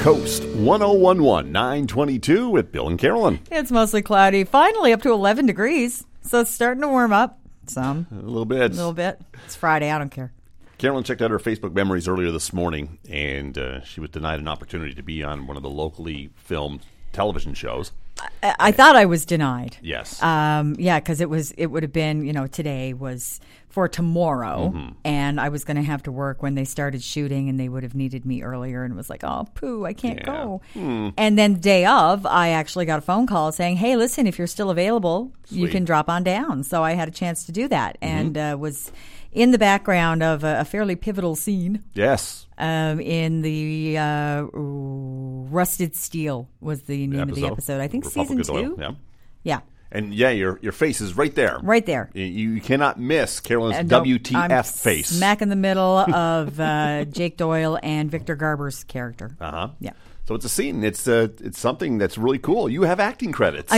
Coast 1011 922 with Bill and Carolyn. It's mostly cloudy. Finally up to 11 degrees. So it's starting to warm up some. A little bit. It's Friday. I don't care. Carolyn checked out her Facebook memories earlier this morning, and she was denied an opportunity to be on one of the locally filmed television shows. I thought I was denied. Yes. Yeah, because it would have been, today was for tomorrow, and I was going to have to work when they started shooting, and they would have needed me earlier, and it was like, oh, poo, I can't go. And then the day of, I actually got a phone call saying, hey, listen, if you're still available, you can drop on down. So I had a chance to do that, and was in the background of a fairly pivotal scene. Yes. In the Rusted Steel was the name of the episode. I think Republic season 2. Yeah. Yeah. And yeah, your face is right there. Right there. You cannot miss Carolyn's WTF I'm face. Smack in the middle of Jake Doyle and Victor Garber's character. Uh-huh. Yeah. So it's a scene. It's something that's really cool. You have acting credits.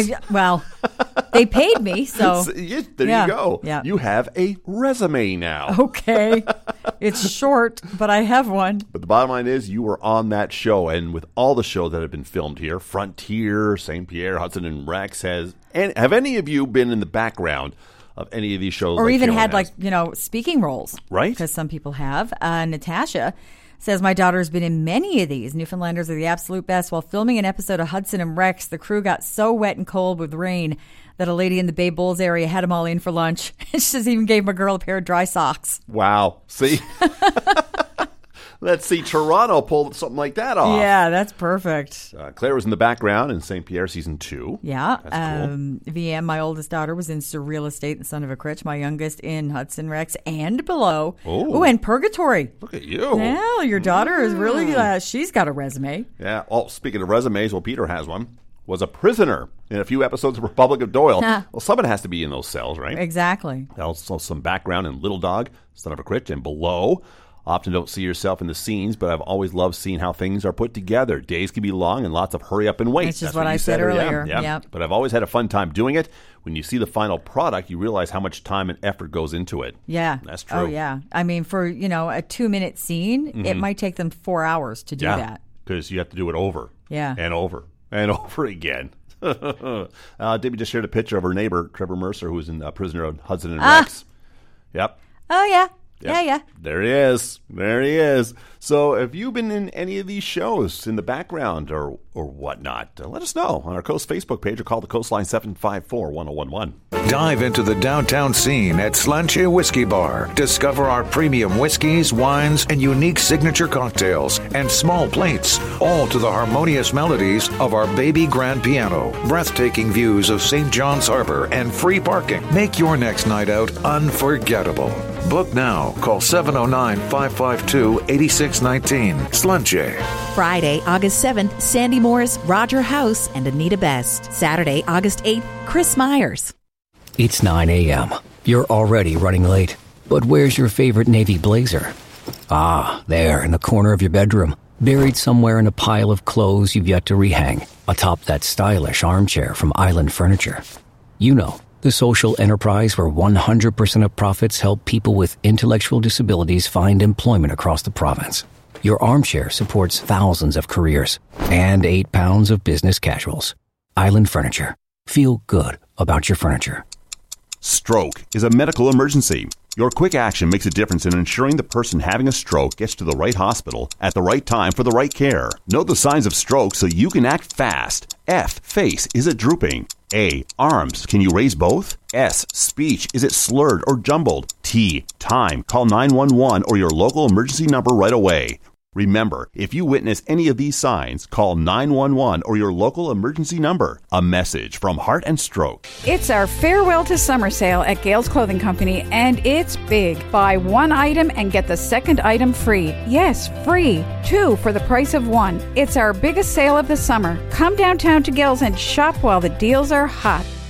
They paid me, so there you go. Yeah. You have a resume now. Okay. It's short, but I have one. But the bottom line is you were on that show, and with all the shows that have been filmed here, Frontier, St. Pierre, Hudson and Rex, have any of you been in the background of any of these shows? Or like even Carolyn had has? speaking roles. Right. Because some people have. Natasha says, my daughter's been in many of these. Newfoundlanders are the absolute best. While filming an episode of Hudson and Rex, the crew got so wet and cold with rain that a lady in the Bay Bulls area had them all in for lunch. She just even gave my girl a pair of dry socks. Wow. See? Let's see Toronto pull something like that off. Yeah, that's perfect. Claire was in the background in St. Pierre season 2. Yeah. That's cool. VM, my oldest daughter, was in Surreal Estate and Son of a Critch. My youngest in Hudson Rex and Below. Oh, and Purgatory. Look at you. Well, your daughter is really, she's got a resume. Yeah. Well, speaking of resumes, Peter has one. Was a prisoner in a few episodes of Republic of Doyle. Well, someone has to be in those cells, right? Exactly. Also, some background in Little Dog, Son of a Critch, and Below. Often don't see yourself in the scenes, but I've always loved seeing how things are put together. Days can be long and lots of hurry up and wait. That's just what I said earlier. Yeah. Yep. But I've always had a fun time doing it. When you see the final product, you realize how much time and effort goes into it. Yeah. That's true. Oh, yeah. I mean, for, a 2-minute scene, it might take them 4 hours to do that. Because you have to do it over. Yeah. And over. And over again. Debbie just shared a picture of her neighbor, Trevor Mercer, who's in Prisoner of Hudson and Rex. Yep. Oh, yeah. Yep. Yeah. There he is. There he is. So have you been in any of these shows in the background or whatnot? Let us know on our Coast Facebook page or call the Coastline 754-1011. Dive into the downtown scene at Slanche Whiskey Bar. Discover our premium whiskeys, wines, and unique signature cocktails and small plates, all to the harmonious melodies of our baby grand piano. Breathtaking views of St. John's Harbor and free parking. Make your next night out unforgettable. Book now. Call 709-552-8619. Slanche. Friday, August 7th, Sandy Morris, Roger House, and Anita Best. Saturday, August 8th, Chris Myers. It's 9 a.m. You're already running late. But where's your favorite navy blazer? Ah, there in the corner of your bedroom, buried somewhere in a pile of clothes you've yet to rehang, atop that stylish armchair from Island Furniture. You know, the social enterprise where 100% of profits help people with intellectual disabilities find employment across the province. Your armchair supports thousands of careers and 8 pounds of business casuals. Island Furniture. Feel good about your furniture. Stroke is a medical emergency. Your quick action makes a difference in ensuring the person having a stroke gets to the right hospital at the right time for the right care. Know the signs of stroke so you can act fast. F, face, is it drooping? A, arms, can you raise both? S, speech, is it slurred or jumbled? T, time, call 911 or your local emergency number right away. Remember, if you witness any of these signs, call 911 or your local emergency number. A message from Heart and Stroke. It's our farewell to summer sale at Gales Clothing Company, and it's big. Buy one item and get the second item free. Yes, free. 2 for the price of 1. It's our biggest sale of the summer. Come downtown to Gales and shop while the deals are hot.